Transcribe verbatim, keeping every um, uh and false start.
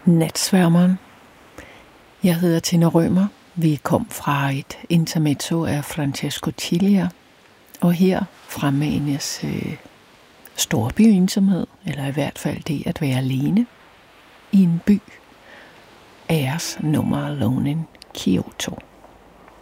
Natsværmeren. Jeg hedder Tina Rømer. Vi kom fra et intermezzo af Francesco Cilia, og her fremmenes øh, storbyensomhed, eller i hvert fald det at være alene i en by, Airs nummer Alone in Kyoto.